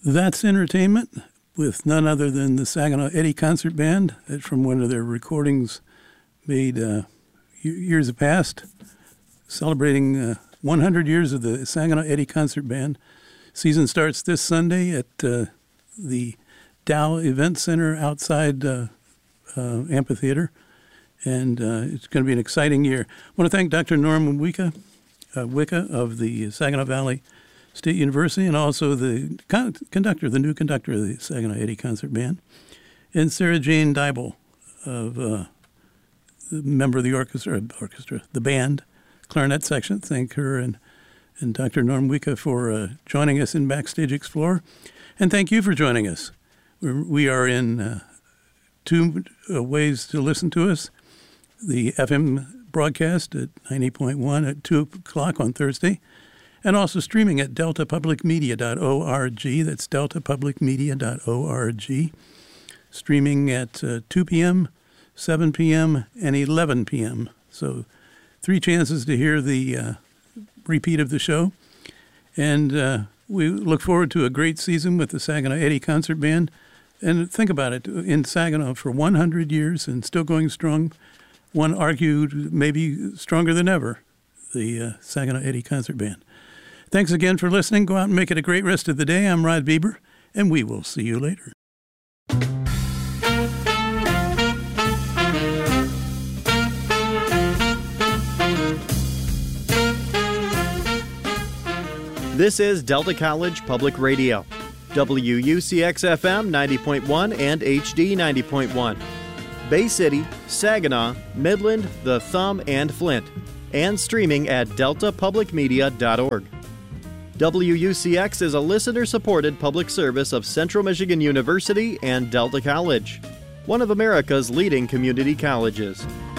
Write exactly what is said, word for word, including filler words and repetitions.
That's Entertainment with none other than the Saginaw Eddy Concert Band from one of their recordings made uh, years past, celebrating uh, one hundred years of the Saginaw Eddy Concert Band. Season starts this Sunday at uh, the Dow Event Center outside uh, uh, Amphitheater, and uh, it's going to be an exciting year. I want to thank Doctor Norman Wicca, uh, Wicca of the Saginaw Valley State University, and also the con- conductor, the new conductor of the Saginaw Eddy Concert Band, and Sarah Jane Dybel, of uh, the member of the orchestra, orchestra, the band, clarinet section. Thank her and and Doctor Norm Wicca for uh, joining us in Backstage Explorer, and thank you for joining us. We're, we are in uh, two uh, ways to listen to us: the F M broadcast at ninety point one at two o'clock on Thursday, and also streaming at delta public media dot org. That's delta public media dot org. Streaming at uh, two p.m., seven p.m., and eleven p.m. So three chances to hear the uh, repeat of the show. And uh, we look forward to a great season with the Saginaw Eddy Concert Band. And think about it, in Saginaw for one hundred years and still going strong, one argued maybe stronger than ever, the uh, Saginaw Eddy Concert Band. Thanks again for listening. Go out and make it a great rest of the day. I'm Rod Bieber, and we will see you later. This is Delta College Public Radio, W U C X F M ninety point one and H D ninety point one. Bay City, Saginaw, Midland, The Thumb, and Flint, and streaming at delta public media dot org. W U C X is a listener-supported public service of Central Michigan University and Delta College, one of America's leading community colleges.